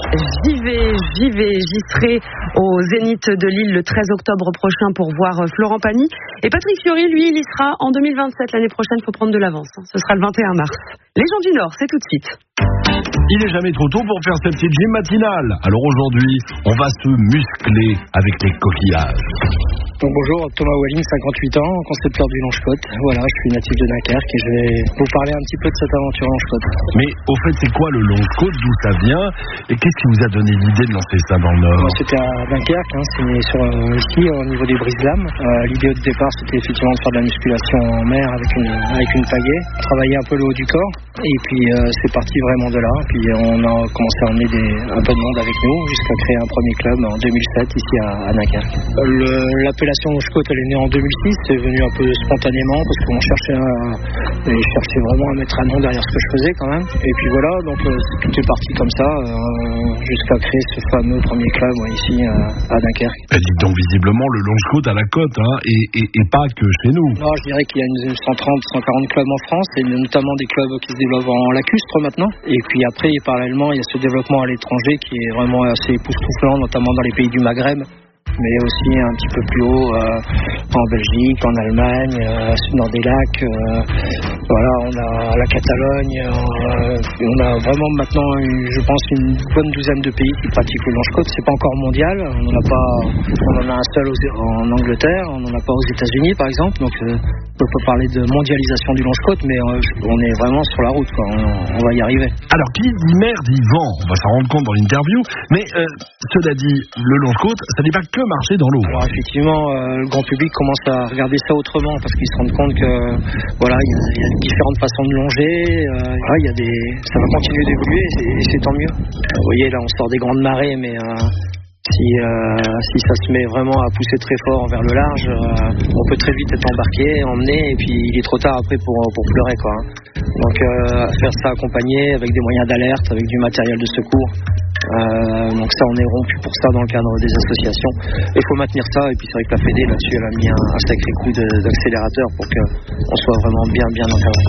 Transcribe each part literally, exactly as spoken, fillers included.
j'y vais, j'y vais, j'y serai au Zénith de Lille le treize octobre prochain pour voir Florent Pagny. Et Patrick Fiori, lui, il y sera en deux mille vingt-sept, l'année prochaine, il faut prendre de l'avance. Ce sera le vingt et un mars. Les gens du Nord, c'est tout de suite. Il n'est jamais trop tôt pour faire cette petite gym matinale. Alors aujourd'hui, on va se muscler avec les coquillages. Donc bonjour, Thomas Walling, cinquante-huit ans, concepteur du Longe-Côte. Voilà, je suis natif de Dunkerque et je vais vous parler un petit peu de cette aventure Longe-Côte. Mais au fait, c'est quoi le Longe-Côte, d'où ça vient et qu'est-ce qui vous a donné l'idée de lancer ça dans le Nord? Moi, c'était à Dunkerque, hein, c'est sur, euh, ici au niveau des brise-lames. Euh, l'idée au départ, c'était effectivement de faire de la musculation en mer avec une, avec une pagaie, travailler un peu le haut du corps. Et puis euh, c'est parti vraiment de là. Puis on a commencé à emmener des, un peu de monde avec nous jusqu'à créer un premier club en deux mille sept ici à, à Dunkerque. Le, l'appellation Longe-Côte, elle est née en deux mille six, c'est venu un peu spontanément parce qu'on cherchait, à, et je cherchais vraiment à mettre un nom derrière ce que je faisais quand même. Et puis voilà, donc euh, tout est parti comme ça euh, jusqu'à créer ce fameux premier club ouais, ici euh, à Dunkerque. Et dites donc visiblement le Longe-Côte à la côte hein, et, et, et pas que chez nous. Non, je dirais qu'il y a une cent trente à cent quarante clubs en France et notamment des clubs qui se développent en lacustre maintenant. Et puis après, parallèlement, il y a ce développement à l'étranger qui est vraiment assez époustouflant, notamment dans les pays du Maghreb, mais aussi un petit peu plus haut euh, en Belgique, en Allemagne, euh, dans des lacs. Euh, voilà, on a la Catalogne, euh, on a vraiment maintenant, je pense, une bonne douzaine de pays qui pratiquent le Longe-Côte. C'est pas encore mondial, on en a pas, on en a un seul aux, en Angleterre, on en a pas aux États-Unis par exemple. Donc euh, on peut parler de mondialisation du Longe-Côte, mais euh, on est vraiment sur la route, quoi. On, on va y arriver. Alors qui dit mer dit vent, on va s'en rendre compte dans l'interview. Mais euh, cela dit, le Longe-Côte, ça n'est pas que marcher dans l'eau. Alors effectivement, euh, le grand public commence à regarder ça autrement parce qu'ils se rendent compte que voilà, il y, y a différentes façons de longer. Euh, voilà, il y a des, ça va continuer d'évoluer et c'est, et c'est tant mieux. Vous voyez, là, on sort des grandes marées, mais euh, si euh, si ça se met vraiment à pousser très fort vers le large, euh, on peut très vite être embarqué, emmené, et puis il est trop tard après pour pour pleurer, quoi. Donc euh, faire ça accompagné avec des moyens d'alerte, avec du matériel de secours. Euh, donc ça, on est rompu pour ça dans le cadre des associations. Il faut maintenir ça, et puis c'est vrai que la Fédé là-dessus, elle a mis un, un sacré coup de, d'accélérateur pour qu'on soit vraiment bien bien encadré.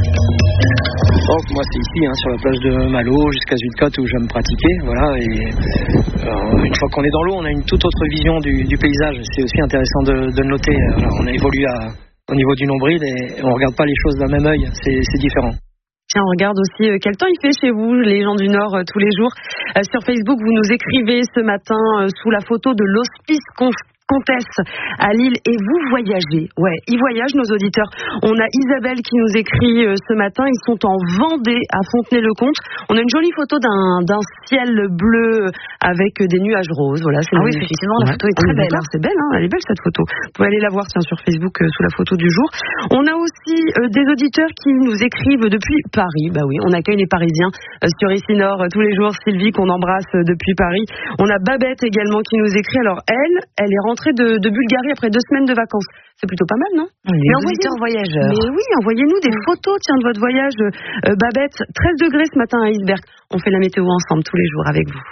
Donc moi c'est ici, hein, sur la plage de Malo jusqu'à Zuidcote où j'aime pratiquer, voilà. Et euh, une fois qu'on est dans l'eau, on a une toute autre vision du, du paysage. C'est aussi intéressant de, de le noter. Voilà, on a évolué à, au niveau du nombril et on regarde pas les choses d'un même œil. C'est, c'est différent. Tiens, on regarde aussi euh, quel temps il fait chez vous, les gens du Nord, euh, tous les jours. Euh, sur Facebook, vous nous écrivez ce matin euh, sous la photo de l'hospice Conf- Comtesse à Lille, et vous voyagez. Ouais, ils voyagent, nos auditeurs. On a Isabelle qui nous écrit euh, ce matin. Ils sont en Vendée, à Fontenay-le-Comte. On a une jolie photo d'un, d'un ciel bleu avec des nuages roses. Voilà, c'est ah magnifique. Oui, effectivement, la photo est très belle. Hein. C'est belle, hein, elle est belle cette photo. Vous pouvez aller la voir tiens, sur Facebook euh, sous la photo du jour. On a aussi euh, des auditeurs qui nous écrivent depuis Paris. Bah oui, on accueille les Parisiens euh, sur Ici Nord euh, tous les jours. Sylvie qu'on embrasse euh, depuis Paris. On a Babette également qui nous écrit. Alors elle, elle est rentrée de, de Bulgarie après deux semaines de vacances. C'est plutôt pas mal, non? Les auditeurs voyageurs. Mais oui, envoyez-nous des photos tiens, de votre voyage. Euh, Babette, treize degrés ce matin à Iceberg. On fait la météo ensemble tous les jours avec vous.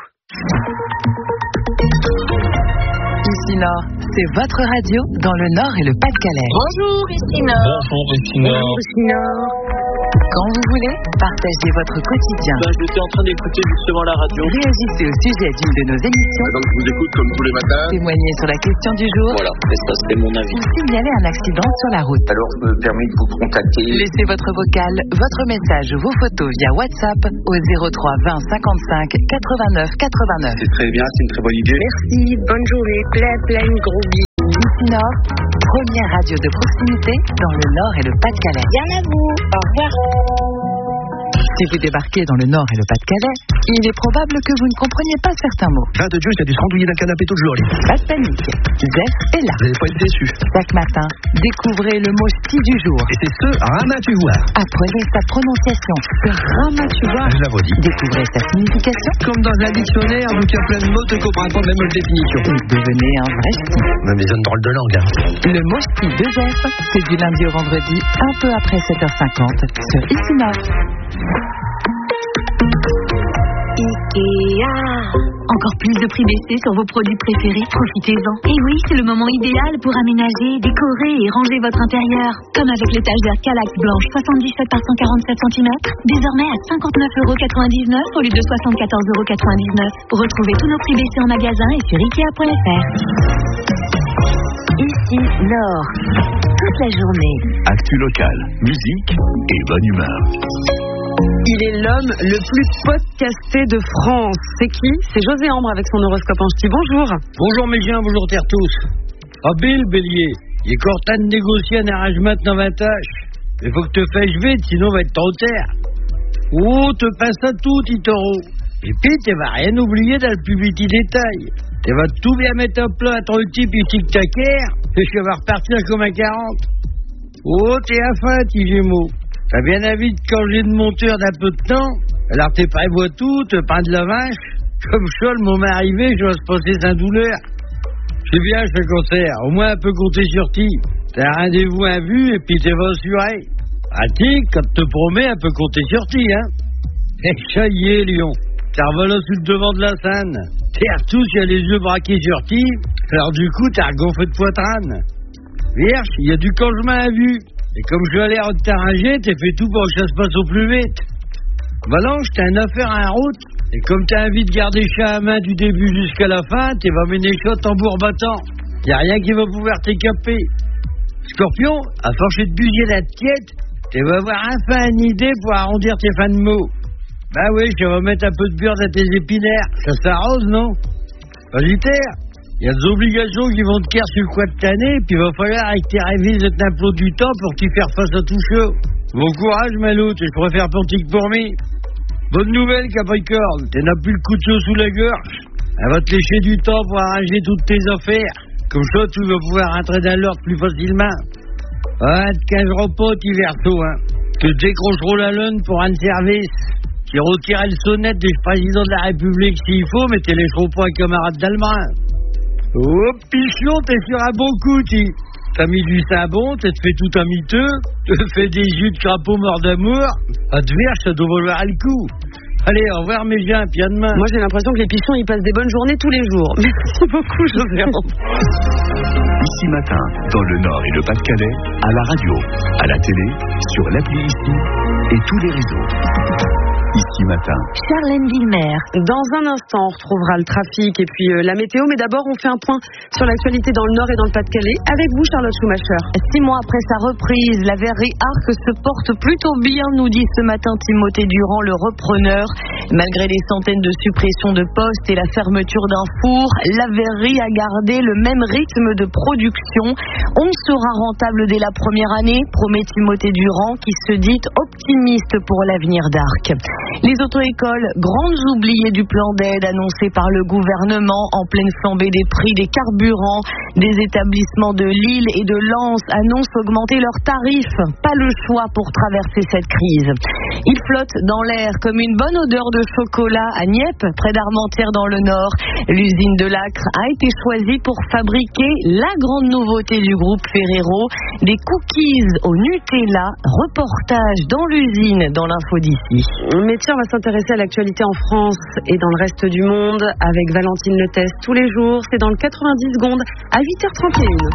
Ici Nord, c'est votre radio dans le Nord et le Pas-de-Calais. Bonjour, Ici Nord. Bonjour, Ici Nord. Bonjour, Ici Nord. Quand vous voulez, partagez votre quotidien. Ben, J'étais en train d'écouter justement la radio. Réagissez au sujet d'une de nos émissions. Donc je vous écoute comme tous les matins. Témoignez sur la question du jour. Voilà, et ça c'était mon avis. Ou signalez un accident sur la route. Alors je me permets de vous contacter. Laissez votre vocal, votre message ou vos photos via WhatsApp au zéro trois vingt cinquante-cinq quatre-vingt-neuf quatre-vingt-neuf. C'est très bien, c'est une très bonne idée. Merci, bonne journée, plein plein gros bisous. Ici Nord, première radio de proximité dans le Nord et le Pas-de-Calais. Bien à vous. Au revoir. Si vous débarquez dans le Nord et le Pas-de-Calais, il est probable que vous ne compreniez pas certains mots. Ah de Dieu, il y a du randouiller d'un canapé tout le jour. Pas de panique, Zef est là. Vous n'allez pas être déçus. Chaque matin, découvrez le mot ski du jour. Et c'est ce Ramatuvoir. Apprenez sa prononciation. Ramatuvoir. Je la redis. Découvrez sa signification. Comme dans un dictionnaire, donc il y a plein de mots qui ne comprennent pas la même définition. Et devenez un vrai ski. Mais ils ont une drôle de langue. Hein. Le mot ski de Zef, c'est du lundi au vendredi, un peu après sept heures cinquante, sur Ici Nord. Ikea. Encore plus de prix baissés sur vos produits préférés, profitez-en. Et oui, c'est le moment idéal pour aménager, décorer et ranger votre intérieur. Comme avec l'étagère Kallax blanche soixante-dix-sept par cent quarante-sept centimètres, désormais à cinquante-neuf euros quatre-vingt-dix-neuf au lieu de soixante-quatorze euros quatre-vingt-dix-neuf. Retrouvez tous nos prix baissés en magasin et sur ikea point f r. Ici, Nord. Toute la journée. Actu local, musique et bonne humeur. Il est l'homme le plus podcasté de France. C'est qui? C'est José Ambre avec son horoscope en ch'ti. Bonjour. Bonjour mes gens, bonjour terre tous. Ah Bill, bélier, il est encore temps de négocier un arrangement dans vingt tâches. Il faut que te fasses vite, sinon va être trop tard. Oh, te passe à tout, Titoro. Et puis, tu vas rien oublier dans le publicité détail. Tu vas tout bien mettre en plat à ton type ici que ta care, et je vais repartir comme un quarante. Oh, t'es à fin, petit Gémeaux. T'as bien envie de changer de monteur d'un peu de temps, alors t'es prévois tout, te peins de la vache. Comme ça, le moment arrivé, je vais se passer sans douleur. C'est bien, je fais concert, au moins un peu compter sur ti. T'as un rendez-vous à vue et puis t'es pas assuré. Pratique, quand te promets, un peu compter sur ti, hein. Et ça y est, Lyon. T'as revolé sur le devant de la scène. T'es tous, il y a les yeux braqués sur ti, alors du coup, t'as regonflé de poitrane. Vierge, il y a du congement à vue. Et comme je vais aller de t'arranger, t'as fait tout pour que ça se passe au plus vite. Balance, t'as une affaire en route. Et comme t'as envie de garder chat à main du début jusqu'à la fin, t'es va mener chaud tambour battant. Y'a rien qui va pouvoir t'écaper. Scorpion, à force de buser la tiède, tu vas avoir enfin une idée pour arrondir tes fins de mots. Bah oui, je vais mettre un peu de beurre dans tes épinaires. Ça s'arrose, non? Vas-y, terre. Il y a des obligations qui vont te caire sur le coin de l'année, puis il va falloir avec tes révises de t'implot du temps pour t'y faire face à tout chaud. Bon courage, Malou, je préfère Pontique pour moi. Bonne nouvelle, Capricorne, tu n'as plus le couteau sous la gorge. Elle va te lécher du temps pour arranger toutes tes affaires. Comme ça, tu vas pouvoir rentrer dans l'ordre plus facilement. Ouais, te quinze pas, petit Verseau, hein. Tu te décrocheront la lune pour un service. Tu retireras le sonnette du président de la République s'il faut, mais tu lécheras pas un camarade d'Allemagne. Oh, pichon, t'es sur un bon coup, tu. T'as mis du sabon, t'as fait tout un miteux, t'as fait des jus de crapaud mort d'amour. À te verre, ça doit valoir le coup. Allez, au revoir mes gens, puis à demain. Moi j'ai l'impression que les pichons ils passent des bonnes journées tous les jours. Merci beaucoup José Ambre. Ici matin, dans le Nord et le Pas-de-Calais, à la radio, à la télé, sur l'appli Ici et tous les réseaux. Ici matin. Charlène Villemer. Dans un instant, on retrouvera le trafic et puis euh, la météo, mais d'abord on fait un point sur l'actualité dans le Nord et dans le Pas-de-Calais avec vous Charlotte Schumacher. Six mois après sa reprise, la verrerie Arc se porte plutôt bien, nous dit ce matin Timothée Durand, le repreneur. Malgré les centaines de suppressions de postes et la fermeture d'un four, la verrerie a gardé le même rythme de production. On sera rentable dès la première année, promet Timothée Durand, qui se dit optimiste pour l'avenir d'Arc. Les auto-écoles, grandes oubliées du plan d'aide annoncé par le gouvernement en pleine flambée des prix des carburants. Des établissements de Lille et de Lens annoncent augmenter leurs tarifs. Pas le choix pour traverser cette crise. Il flotte dans l'air comme une bonne odeur de chocolat à Nieppe, près d'Armentières dans le Nord. L'usine de Lacre a été choisie pour fabriquer la grande nouveauté du groupe Ferrero, des cookies au Nutella. Reportage dans l'usine dans l'info d'ici. Mais tiens, on va s'intéresser à l'actualité en France et dans le reste du monde avec Valentine Leteste tous les jours. C'est dans le quatre-vingt-dix secondes à huit heures trente et une.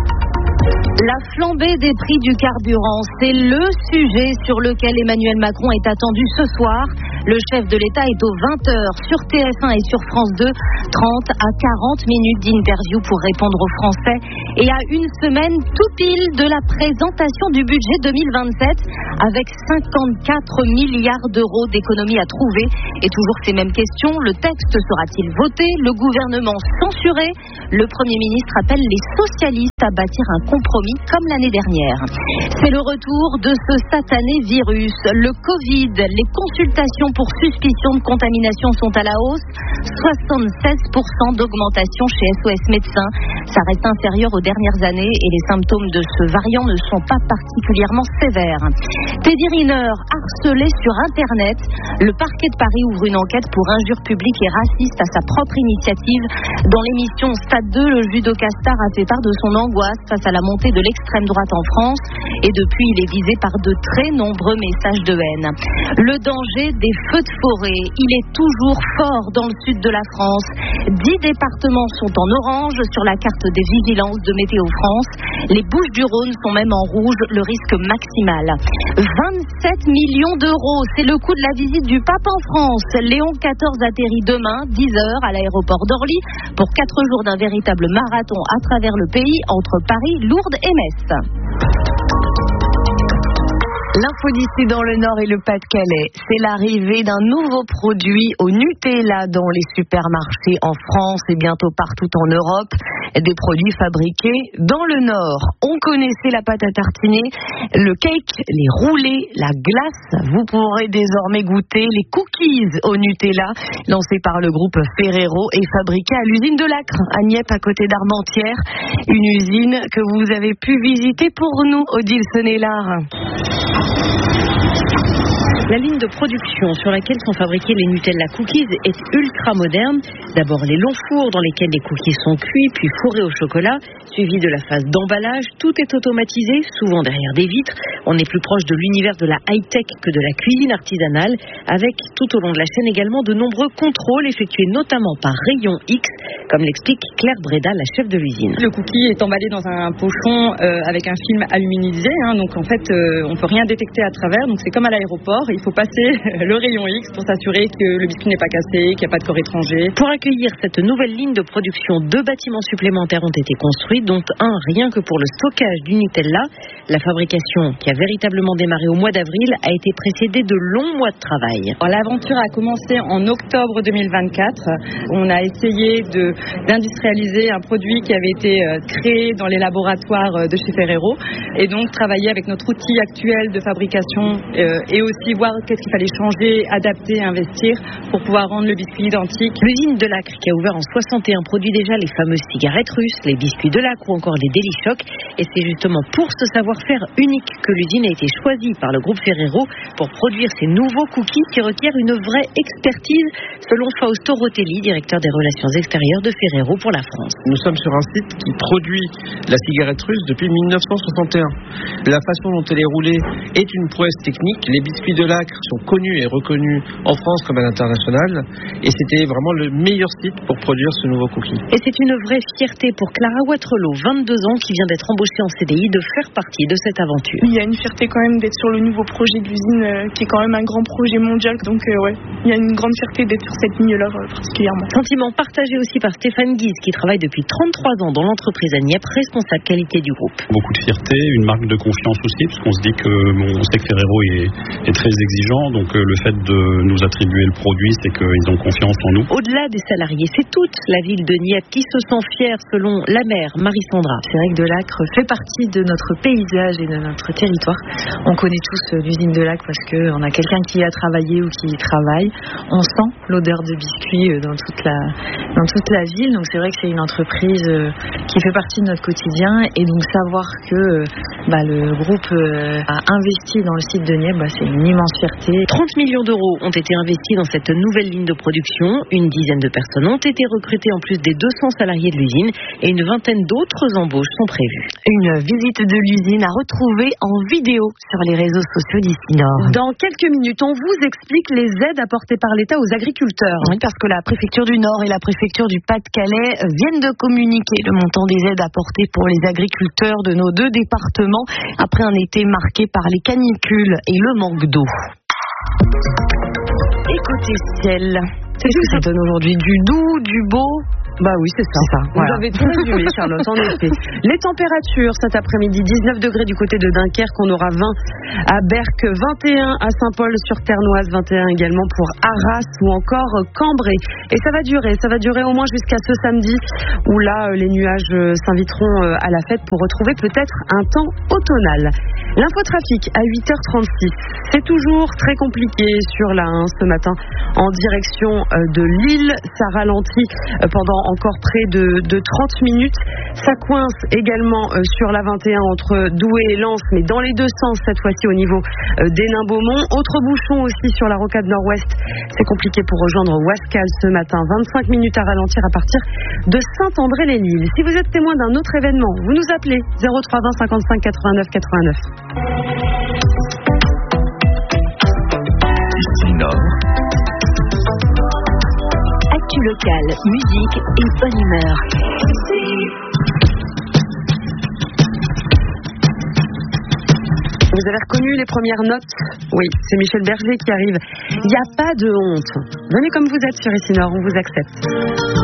La flambée des prix du carburant, c'est le sujet sur lequel Emmanuel Macron est attendu ce soir. Le chef de l'État est aux vingt heures sur T F un et sur France deux, trente à quarante minutes d'interview pour répondre aux Français. Et à une semaine tout pile de la présentation du budget deux mille vingt-sept, avec cinquante-quatre milliards d'euros d'économies à trouver. Et toujours ces mêmes questions, le texte sera-t-il voté? Le gouvernement censuré? Le Premier ministre appelle les socialistes à bâtir un compromis comme l'année dernière. C'est le retour de ce satané virus, le Covid. Les consultations pour suspicion de contamination sont à la hausse. soixante-seize pour cent d'augmentation chez S O S Médecins. Ça reste inférieur aux dernières années et les symptômes de ce variant ne sont pas particulièrement sévères. Teddy Riner, harcelé sur Internet. Le parquet de Paris ouvre une enquête pour injure publique et raciste à sa propre initiative. Dans l'émission Stade deux, le judoka star a fait part de son angoisse face à la montée de l'extrême droite en France. Et depuis, il est visé par de très nombreux messages de haine. Le danger des feux de forêt, il est toujours fort dans le sud de la France. Dix départements sont en orange sur la carte des vigilances de Météo France. Les Bouches-du-Rhône sont même en rouge, le risque maximal. vingt-sept millions d'euros, c'est le coût de la visite du pape en France. Léon quatorze atterrit demain, dix heures, à l'aéroport d'Orly, pour quatre jours d'un véritable marathon à travers le pays, entre Paris, Lourdes et Metz. L'info d'ici dans le Nord et le Pas-de-Calais, c'est l'arrivée d'un nouveau produit au Nutella dans les supermarchés en France et bientôt partout en Europe. Des produits fabriqués dans le Nord. On connaissait la pâte à tartiner, le cake, les roulés, la glace. Vous pourrez désormais goûter les cookies au Nutella, lancés par le groupe Ferrero et fabriqués à l'usine de Lacre, à Nieppe, à côté d'Armentières. Une usine que vous avez pu visiter pour nous, Odile Sonnellard. La ligne de production sur laquelle sont fabriqués les Nutella Cookies est ultra moderne. D'abord les longs fours dans lesquels les cookies sont cuits, puis fourrés au chocolat, suivi de la phase d'emballage. Tout est automatisé, souvent derrière des vitres. On est plus proche de l'univers de la high-tech que de la cuisine artisanale, avec tout au long de la chaîne également de nombreux contrôles effectués notamment par rayon X, comme l'explique Claire Breda, la chef de l'usine. Le cookie est emballé dans un pochon euh, avec un film aluminisé, hein, donc en fait euh, on peut rien détecter à travers, donc c'est comme à l'aéroport. Il faut passer le rayon X pour s'assurer que le biscuit n'est pas cassé, qu'il n'y a pas de corps étranger. Pour accueillir cette nouvelle ligne de production, deux bâtiments supplémentaires ont été construits, dont un rien que pour le stockage du Nutella. La fabrication, qui a véritablement démarré au mois d'avril, a été précédée de longs mois de travail. Alors, l'aventure a commencé en octobre deux mille vingt-quatre. On a essayé de, d'industrialiser un produit qui avait été créé dans les laboratoires de chez Ferrero, et donc travailler avec notre outil actuel de fabrication euh, et aussi voir qu'est-ce qu'il fallait changer, adapter, investir pour pouvoir rendre le biscuit identique. L'usine de Lacre, qui a ouvert en soixante et un, produit déjà les fameuses cigarettes russes, les biscuits de Lacre ou encore les Deli-Choc. Et c'est justement pour ce savoir-faire unique que l'usine a été choisie par le groupe Ferrero pour produire ces nouveaux cookies qui requièrent une vraie expertise, selon Fausto Rotelli, directeur des relations extérieures de Ferrero pour la France. Nous sommes sur un site qui produit la cigarette russe depuis mille neuf cent soixante et un. La façon dont elle est roulée est une prouesse technique. Les biscuits de Lacre sont connus et reconnus en France comme à l'international, et c'était vraiment le meilleur site pour produire ce nouveau cookie. Et c'est une vraie fierté pour Clara Watrelot, vingt-deux ans, qui vient d'être embauchée en C D I, de faire partie de cette aventure. Il y a une fierté quand même d'être sur le nouveau projet de l'usine, euh, qui est quand même un grand projet mondial, donc euh, ouais, il y a une grande fierté d'être sur cette ligne-là euh, particulièrement. Sentiment partagé aussi par Stéphane Guise, qui travaille depuis trente-trois ans dans l'entreprise à Nieppe, responsable qualité du groupe. Beaucoup de fierté, une marque de confiance aussi, parce qu'on se dit que bon, on sait que Ferrero est, est très exigeant, donc euh, le fait de nous attribuer le produit, c'est qu'ils ont confiance en nous. Au-delà des salariés, c'est toute la ville de Nieppe qui se sent fière, selon la maire Marie-Sandra. C'est vrai que de Lacre fait partie de notre paysage et de notre territoire. On connaît tous l'usine de Lacre parce qu'on a quelqu'un qui y a travaillé ou qui y travaille. On sent l'odeur de biscuits dans toute la, dans toute la ville, donc c'est vrai que c'est une entreprise qui fait partie de notre quotidien, et donc savoir que bah, le groupe a investi dans le site de Nieppe, bah, c'est une immense fierté. trente millions d'euros ont été investis dans cette nouvelle ligne de production. Une dizaine de personnes ont été recrutées en plus des deux cents salariés de l'usine, et une vingtaine d'autres embauches sont prévues. Une visite de l'usine à retrouver en vidéo sur les réseaux sociaux d'ici Nord. Dans quelques minutes, on vous explique les aides apportées par l'État aux agriculteurs. Oui, parce que la préfecture du Nord et la préfecture du Pas-de-Calais viennent de communiquer le montant des aides apportées pour les agriculteurs de nos deux départements après un été marqué par les canicules et le manque d'eau. Écoutez ciel, qu'est-ce que ça donne aujourd'hui? Du doux, du beau? Bah oui, c'est ça. ça Vous voilà. avez tout résumé, Charlotte, en effet. Les températures cet après-midi, dix-neuf degrés du côté de Dunkerque, on aura vingt à Berck, vingt et un à Saint-Paul-sur-Ternoise, vingt et un également pour Arras ou encore Cambrai. Et ça va durer, ça va durer au moins jusqu'à ce samedi, où là, les nuages s'inviteront à la fête pour retrouver peut-être un temps automnal. L'infotrafic à huit heures trente-six. C'est toujours très compliqué sur la un ce matin en direction de Lille. Ça ralentit pendant encore près de, de trente minutes. Ça coince également sur la vingt et un entre Douai et Lens, mais dans les deux sens cette fois-ci au niveau d'Hénin-Beaumont. Autre bouchon aussi sur la rocade nord-ouest. C'est compliqué pour rejoindre Ouascal ce matin. vingt-cinq minutes à ralentir à partir de Saint-André-les-Lilles. Si vous êtes témoin d'un autre événement, vous nous appelez zéro trois vingt cinquante-cinq quatre-vingt-neuf quatre-vingt-neuf. Ici Nord. Actu locale, musique et bonne humeur. Vous avez reconnu les premières notes? Oui, c'est Michel Berger qui arrive. Il n'y a pas de honte. Venez comme vous êtes sur Ici Nord, on vous accepte.